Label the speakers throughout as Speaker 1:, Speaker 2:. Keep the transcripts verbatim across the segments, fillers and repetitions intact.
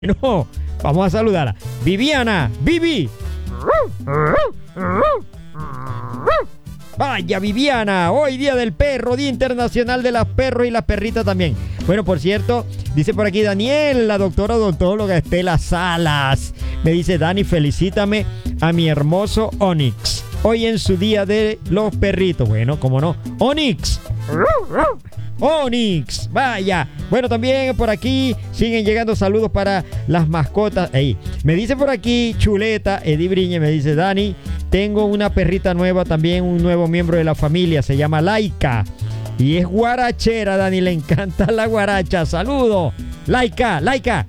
Speaker 1: No, vamos a saludarla. Viviana, Vivi. Vaya, Viviana, hoy día del perro, Día Internacional de los Perros y las perritas también. Bueno, por cierto, dice por aquí Daniel, la doctora odontóloga Estela Salas. Me dice, Dani, felicítame a mi hermoso Onix. Hoy en su día de los perritos. Bueno, cómo no. Onix. Onix, vaya. Bueno, también por aquí siguen llegando saludos para las mascotas. Ey, me dice por aquí Chuleta, Edi Briñe, me dice, Dani, tengo una perrita nueva, también un nuevo miembro de la familia, se llama Laika. Y es guarachera, Dani, le encanta la guaracha. Saludo, Laika, Laika.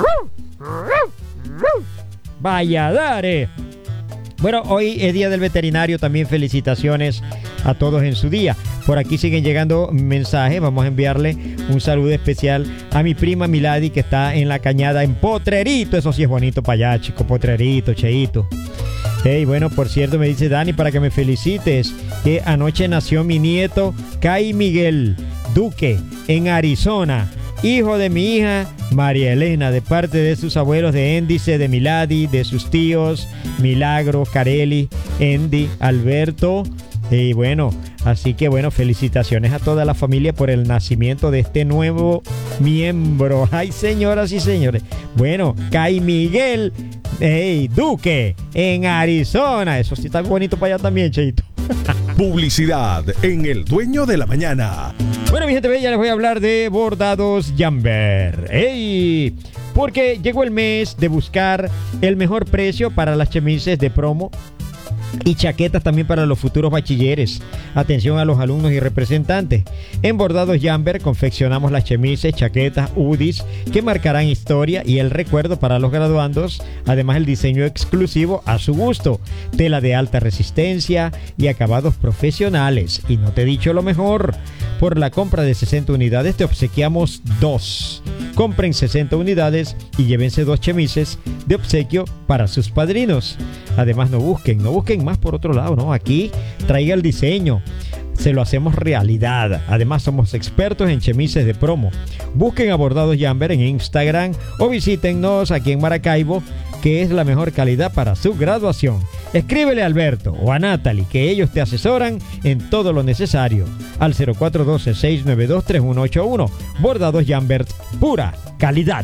Speaker 1: Vaya, dare. Bueno, hoy es Día del Veterinario, también felicitaciones a todos en su día. Por aquí siguen llegando mensajes, vamos a enviarle un saludo especial a mi prima Milady, que está en la Cañada, en Potrerito. Eso sí es bonito para allá, chico, Potrerito, Cheito. Hey, bueno, por cierto, me dice Dani, para que me felicites, que anoche nació mi nieto, Kai Miguel Duque, en Arizona, hijo de mi hija María Elena, de parte de sus abuelos de Éndice, de Milady, de sus tíos Milagro, Carelli, Andy, Alberto. Y bueno, así que bueno, felicitaciones a toda la familia por el nacimiento de este nuevo miembro. Ay, señoras y señores. Bueno, Kai Miguel hey, Duque en Arizona. Eso sí está bonito para allá también, Cheito.
Speaker 2: Publicidad en El Dueño de la Mañana.
Speaker 1: Bueno, mi gente bella, les voy a hablar de Bordados Jamber. ¡Ey! Porque llegó el mes de buscar el mejor precio para las chemises de promo y chaquetas también para los futuros bachilleres. Atención a los alumnos y representantes. En Bordados Jamber confeccionamos las chemises, chaquetas, hoodies que marcarán historia y el recuerdo para los graduandos. Además, el diseño exclusivo a su gusto. Tela de alta resistencia y acabados profesionales. Y no te he dicho lo mejor. Por la compra de sesenta unidades te obsequiamos dos. Compren sesenta unidades y llévense dos chemises de obsequio para sus padrinos. Además, no busquen, no busquen más por otro lado, ¿no? Aquí traiga el diseño. Se lo hacemos realidad. Además, somos expertos en chemises de promo. Busquen a Bordados Jamber en Instagram o visítennos aquí en Maracaibo, que es la mejor calidad para su graduación. Escríbele a Alberto o a Natalie, que ellos te asesoran en todo lo necesario. Al cero cuatro uno dos, seis nueve dos, tres uno ocho uno. Bordados Jamber, pura calidad.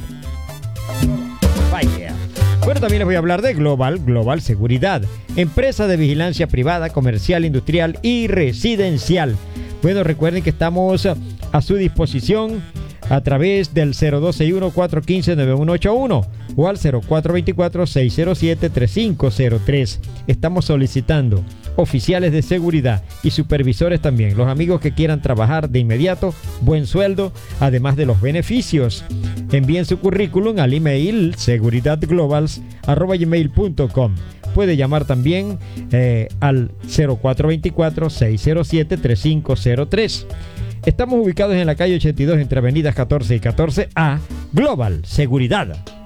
Speaker 1: Vaya. Bueno, también les voy a hablar de Global, Global Seguridad, empresa de vigilancia privada, comercial, industrial y residencial. Bueno, recuerden que estamos a su disposición a través del cero dos seis uno, cuatro uno cinco, nueve uno ocho uno o al cero cuatro dos cuatro, seis cero siete, tres cinco cero tres. Estamos solicitando oficiales de seguridad y supervisores también. Los amigos que quieran trabajar de inmediato, buen sueldo, además de los beneficios. Envíen su currículum al email seguridadglobals arroba gmail punto com. Puede llamar también eh, al cero cuatro dos cuatro, seis cero siete, tres cinco cero tres. Estamos ubicados en la calle ochenta y dos entre avenidas catorce y catorce A. Global Seguridad.